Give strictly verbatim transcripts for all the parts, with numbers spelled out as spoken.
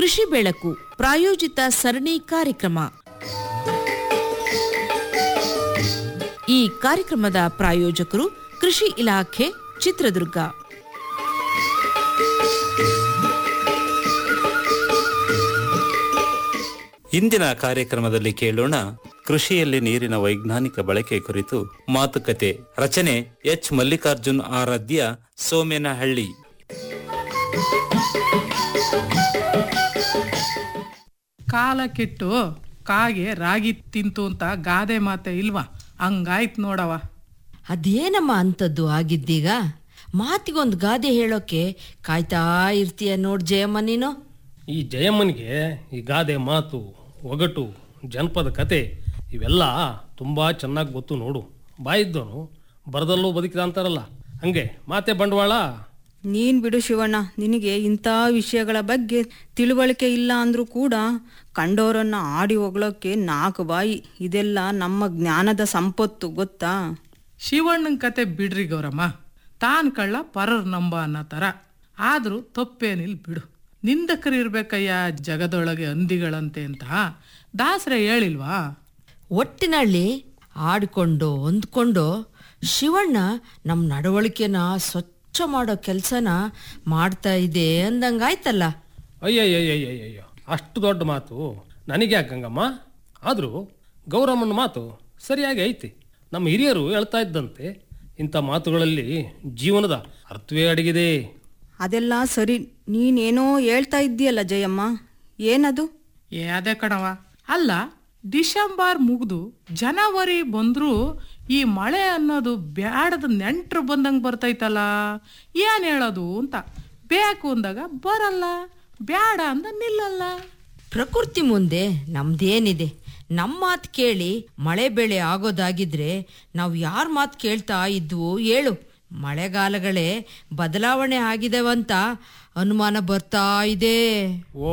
ಕೃಷಿ ಬೆಳಕು ಪ್ರಾಯೋಜಿತ ಸರಣಿ ಕಾರ್ಯಕ್ರಮ. ಈ ಕಾರ್ಯಕ್ರಮದ ಪ್ರಾಯೋಜಕರು ಕೃಷಿ ಇಲಾಖೆ ಚಿತ್ರದುರ್ಗ. ಇಂದಿನ ಕಾರ್ಯಕ್ರಮದಲ್ಲಿ ಕೇಳೋಣ ಕೃಷಿಯಲ್ಲಿ ನೀರಿನ ವೈಜ್ಞಾನಿಕ ಬಳಕೆ ಕುರಿತು ಮಾತುಕತೆ. ರಚನೆ ಎಚ್ ಮಲ್ಲಿಕಾರ್ಜುನ್ ಆರಾಧ್ಯ, ಸೋಮೇನಹಳ್ಳಿ. ಕಾಲ ಕೆಟ್ಟು ಕಾಗೆ ರಾಗಿ ತಿಂತು ಅಂತ ಗಾದೆ ಮಾತೆ ಇಲ್ವಾ? ಹಂಗಾಯ್ತು ನೋಡವ. ಅದೇನಮ್ಮ ಅಂತದ್ದು ಆಗಿದ್ದೀಗ? ಮಾತಿಗೊಂದು ಗಾದೆ ಹೇಳೋಕೆ ಕಾಯ್ತಾ ಇರ್ತೀಯ ನೋಡ್ ಜಯಮ್ಮ ನೀನು. ಈ ಜಯಮ್ಮನಿಗೆ ಈ ಗಾದೆ ಮಾತು, ಒಗಟು, ಜನಪದ ಕತೆ ಇವೆಲ್ಲ ತುಂಬ ಚೆನ್ನಾಗಿ ಗೊತ್ತು ನೋಡು. ಬಾಯಿದ್ದವನು ಬರದಲ್ಲೂ ಬದುಕಿದ ಅಂತಾರಲ್ಲ, ಹಂಗೆ ಮಾತೆ ಬಂಡವಾಳ. ನೀನ್ ಬಿಡು ಶಿವಣ್ಣ, ನಿನಗೆ ಇಂಥ ವಿಷಯಗಳ ಬಗ್ಗೆ ತಿಳುವಳಿಕೆ ಇಲ್ಲ ಅಂದ್ರೂ ಕೂಡ ಕಂಡೋರನ್ನ ಆಡಿ ಹೊಗಳೋಕೆ ನಾಲ್ಕು ಬಾಯಿ. ಇದೆಲ್ಲ ನಮ್ಮ ಜ್ಞಾನದ ಸಂಪತ್ತು, ಗೊತ್ತಾ? ಶಿವಣ್ಣನ ಕತೆ ಬಿಡ್ರಿ ಗೌರಮ್ಮ. ತಾನ್ ಕಳ್ಳ ಪರರ್ ನಂಬ ಅನ್ನೋ ಥರ. ಆದರೂ ತಪ್ಪೇನಿಲ್ ಬಿಡು. ನಿಂದಕರಿರ್ಬೇಕಯ್ಯ ಜಗದೊಳಗೆ ಹಂದಿಗಳಂತೆ ಅಂತ ದಾಸರೇ ಹೇಳಿಲ್ವಾ? ಒಟ್ಟಿನಲ್ಲಿ ಆಡಿಕೊಂಡು ಹೊಂದ್ಕೊಂಡು ಶಿವಣ್ಣ ನಮ್ಮ ನಡವಳಿಕೆನ ಸ್ವಚ್ಛ ಮಾಡೋ ಕೆಲಸನ ಮಾಡ್ತಾ ಇದೆ ಅಂದಂಗಾಯ್ತಲ್ಲ. ಅಯ್ಯಯ್ಯಯ್ಯಯ್ಯಯ್ಯೋ, ಅಷ್ಟು ದೊಡ್ಡ ಮಾತು ನನಗೆ ಯಾಕಂಗಮ್ಮ? ಆದರೂ ಗೌರಮ್ಮನ ಮಾತು ಸರಿಯಾಗಿ ಐತಿ. ನಮ್ಮ ಹಿರಿಯರು ಹೇಳ್ತಾ ಇದ್ದಂತೆ ಇಂಥ ಮಾತುಗಳಲ್ಲಿ ಜೀವನದ ಅರ್ಥವೇ ಅಡಗಿದೆ. ಅದೆಲ್ಲ ಸರಿ, ನೀನೇನೋ ಹೇಳ್ತಾ ಇದ್ದೀಯಲ್ಲ ಜಯಮ್ಮ, ಏನದು? ಏ ಅದೇ ಕಣವ. ಅಲ್ಲ, ಡಿಸೆಂಬರ್ ಮುಗಿದು ಜನವರಿ ಬಂದರೂ ಈ ಮಳೆ ಅನ್ನೋದು ಬ್ಯಾಡದ ನೆಂಟ್ರು ಬಂದಂಗೆ ಬರ್ತೈತಲ್ಲ, ಏನು ಹೇಳೋದು ಅಂತ. ಬೇಕು ಅಂದಾಗ ಬರಲ್ಲ, ಬ್ಯಾಡ ಅಂದ ನಿಲ್ಲಲ್ಲ. ಪ್ರಕೃತಿ ಮುಂದೆ ನಮ್ದೇನಿದೆ? ನಮ್ಮ ಮಾತು ಕೇಳಿ ಮಳೆ ಬೆಳೆ ಆಗೋದಾಗಿದ್ರೆ ನಾವು ಯಾರ ಮಾತು ಕೇಳ್ತಾ ಇದ್ವು ಹೇಳು? ಮಳೆಗಾಲಗಳೇ ಬದಲಾವಣೆ ಆಗಿದೆವಂತ ಅನುಮಾನ ಬರ್ತಾ ಇದೆ. ಓ,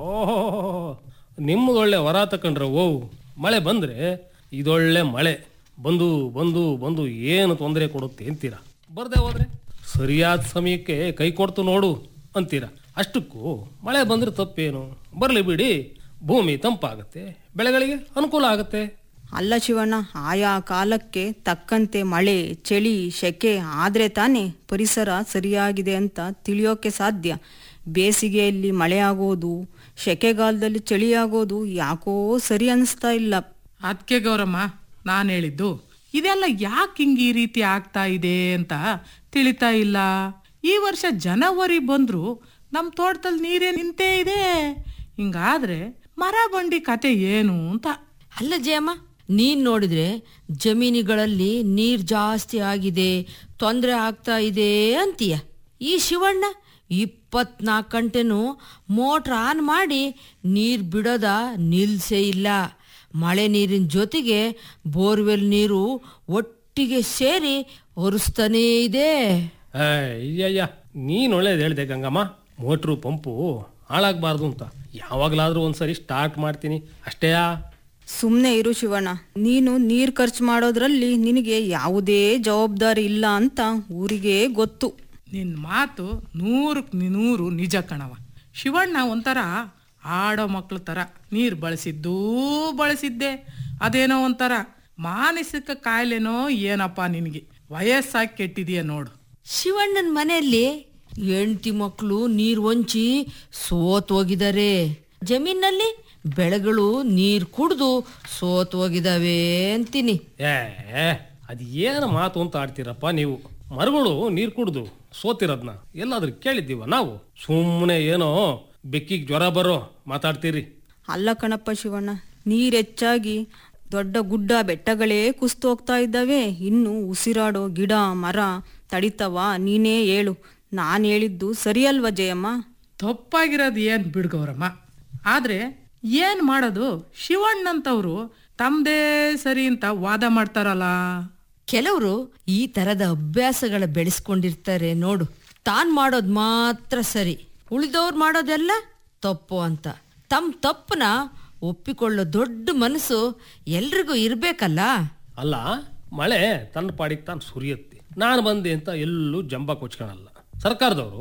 ನಿಮ್ಮದೊಳ್ಳೆ ವರ ತಕೊಂಡ್ರೆ ಓ, ಮಳೆ ಬಂದರೆ ಇದೊಳ್ಳೆ ಮಳೆ ಬಂದು ಬಂದು ಬಂದು ಏನು ತೊಂದರೆ ಕೊಡುತ್ತೆ ಅಂತೀರ. ಬರ್ದೆ ಹೋದ್ರೆ ಸರಿಯಾದ ಸಮಯಕ್ಕೆ ಕೈ ಕೊಡ್ತು ನೋಡು ಅಂತೀರ. ಅಷ್ಟಕ್ಕೂ ಮಳೆ ಬಂದರೆ ತಪ್ಪೇನು? ಬರಲಿ ಬಿಡಿ, ಭೂಮಿ ತಂಪಾಗುತ್ತೆ, ಬೆಳೆಗಳಿಗೆ ಅನುಕೂಲ ಆಗುತ್ತೆ. ಅಲ್ಲ ಶಿವಣ್ಣ, ಆಯಾ ಕಾಲಕ್ಕೆ ತಕ್ಕಂತೆ ಮಳೆ, ಚಳಿ, ಸೆಕೆ ಆದರೆ ತಾನೇ ಪರಿಸರ ಸರಿಯಾಗಿದೆ ಅಂತ ತಿಳಿಯೋಕೆ ಸಾಧ್ಯ. ಬೇಸಿಗೆಯಲ್ಲಿ ಮಳೆ ಆಗೋದು, ಸೆಕೆಗಾಲದಲ್ಲಿ ಚಳಿ ಆಗೋದು ಯಾಕೋ ಸರಿ ಅನಿಸ್ತಾ ಇಲ್ಲ. ಅದಕ್ಕೆ ಗೌರಮ್ಮ ನಾನು ಹೇಳಿದ್ದು, ಇದೆಲ್ಲ ಯಾಕೆ ಹಿಂಗೆ ಈ ರೀತಿ ಆಗ್ತಾ ಇದೆ ಅಂತ ತಿಳಿತಾ ಇಲ್ಲ. ಈ ವರ್ಷ ಜನವರಿ ಬಂದರೂ ನಮ್ಮ ತೋಟದಲ್ಲಿ ನೀರೇ ನಿಂತೇ ಇದೆ. ಹಿಂಗಾದ್ರೆ ಮರ ಬಂಡಿ ಕತೆ ಏನು ಅಂತ. ಅಲ್ಲ ಜಯಮ್ಮ, ನೀನ್ ನೋಡಿದ್ರೆ ಜಮೀನುಗಳಲ್ಲಿ ನೀರ್ ಜಾಸ್ತಿ ಆಗಿದೆ, ತೊಂದರೆ ಆಗ್ತಾ ಇದೆ ಅಂತೀಯ. ಈ ಶಿವಣ್ಣ ಇಪ್ಪತ್ನಾಲ್ಕು ಗಂಟೆನೂ ಮೋಟ್ರ್ ಆನ್ ಮಾಡಿ ನೀರು ಬಿಡೋದ ನಿಲ್ಸೇ ಇಲ್ಲ. ಮಳೆ ನೀರಿನ ಜೊತೆಗೆ ಬೋರ್ವೆಲ್ ನೀರು ಒಟ್ಟಿಗೆ ಸೇರಿ ಒರೆಸ್ತಾನೇ ಇದೆ. ಅಯ್ಯಯ್ಯ, ನೀನು ಒಳ್ಳೇದು ಹೇಳಿದೆ ಗಂಗಮ್ಮ. ಮೋಟ್ರು ಪಂಪು ಹಾಳಾಗಬಾರ್ದು ಅಂತ ಯಾವಾಗಲಾದರೂ ಒಂದ್ಸರಿ ಸ್ಟಾರ್ಟ್ ಮಾಡ್ತೀನಿ ಅಷ್ಟೇಯಾ. ಸುಮ್ಮನೆ ಇರು ಶಿವಣ್ಣ, ನೀನು ನೀರು ಖರ್ಚು ಮಾಡೋದ್ರಲ್ಲಿ ನಿನಗೆ ಯಾವುದೇ ಜವಾಬ್ದಾರಿ ಇಲ್ಲ ಅಂತ ಊರಿಗೆ ಗೊತ್ತು. ನಿನ್ನ ಮಾತು ನೂರಕ್ಕೆ ನೂರು ನಿಜ ಕಣವ. ಶಿವಣ್ಣ ಒಂಥರ ಆಡೋ ಮಕ್ಳ ಥರ ನೀರು ಬಳಸಿದ್ದೂ ಬಳಸಿದ್ದೆ. ಅದೇನೋ ಒಂಥರ ಮಾನಸಿಕ ಕಾಯಿಲೆನೋ ಏನಪ್ಪ ನಿನಗೆ, ವಯಸ್ಸಾಗಿ ಕೆಟ್ಟಿದೆಯಾ ನೋಡು. ಶಿವಣ್ಣನ ಮನೆಯಲ್ಲಿ ಹೆಂಡತಿ ಮಕ್ಕಳು ನೀರು ಹೊಂಚಿ ಸೋತ್ ಹೋಗಿದ್ದಾರೆ. ಜಮೀನಲ್ಲಿ ಬೆಳೆಗಳು ನೀರು ಕುಡಿದು ಸೋತ್ ಹೋಗಿದಾವೆ ಅಂತೀನಿ. ಏ ಅದು ಏನು ಮಾತು ಅಂತ ಆಡ್ತೀರಪ್ಪ ನೀವು? ಮರಗಳು ನೀರು ಕುಡಿದು ಸೋತಿರೋದ್ನ ಎಲ್ಲಾದ್ರೂ ಕೇಳಿದ್ದೀವ ನಾವು? ಸುಮ್ಮನೆ ಏನೋ ಬೆಕ್ಕಿಗೆ ಜ್ವರ ಬರೋ ಮಾತಾಡ್ತೀರಿ. ಅಲ್ಲ ಕಣಪ್ಪ ಶಿವಣ್ಣ, ನೀರು ಹೆಚ್ಚಾಗಿ ದೊಡ್ಡ ಗುಡ್ಡ ಬೆಟ್ಟಗಳೇ ಕುಸ್ತು ಹೋಗ್ತಾ ಇದ್ದಾವೆ. ಇನ್ನು ಉಸಿರಾಡೋ ಗಿಡ ಮರ ತಡಿತವ? ನೀನೇ ಹೇಳು, ನಾನು ಹೇಳಿದ್ದು ಸರಿ ಅಲ್ವಾ ಜಯಮ್ಮ? ತಪ್ಪಾಗಿರೋದು ಏನು ಬಿಡ್ಗವ್ರಮ್ಮ. ಆದರೆ ಏನು ಮಾಡೋದು, ಶಿವಣ್ಣಂತವ್ರು ತಮ್ಮದೇ ಸರಿ ಅಂತ ವಾದ ಮಾಡ್ತಾರಲ್ಲ. ಕೆಲವರು ಈ ತರದ ಅಭ್ಯಾಸಗಳ ಬೆಳೆಸ್ಕೊಂಡಿರ್ತಾರೆ ನೋಡು. ತಾನ್ ಮಾಡೋದು ಮಾತ್ರ ಸರಿ, ಉಳಿದವ್ರು ಮಾಡೋದೆಲ್ಲ ತಪ್ಪು ಅಂತ. ತಮ್ಮ ತಪ್ಪನ ಒಪ್ಪಿಕೊಳ್ಳೋ ದೊಡ್ಡ ಮನಸ್ಸು ಎಲ್ರಿಗೂ ಇರಬೇಕಲ್ಲ. ಅಲ್ಲ, ಮಳೆ ತನ್ನ ಪಾಡಿಗೆ ತಾನು ಸುರಿಯುತ್ತೆ, ನಾನು ಬಂದೆ ಅಂತ ಎಲ್ಲೂ ಜಂಬ ಕೊಚ್ಕೊಳಲ್ಲ. ಸರ್ಕಾರದವರು